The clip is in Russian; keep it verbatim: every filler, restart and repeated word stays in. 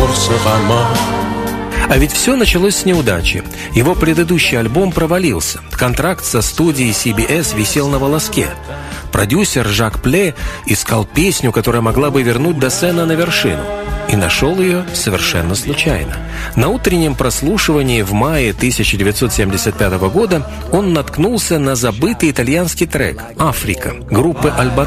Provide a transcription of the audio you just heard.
jour sera mort. А ведь все началось с неудачи. Его предыдущий альбом провалился. Контракт со студией си би эс висел на волоске. Продюсер Жак Пле искал песню, которая могла бы вернуть Доссена на вершину. И нашел ее совершенно случайно. На утреннем прослушивании в мае тысяча девятьсот семьдесят пятого года он наткнулся на забытый итальянский трек «Африка» группы «Альбатрос».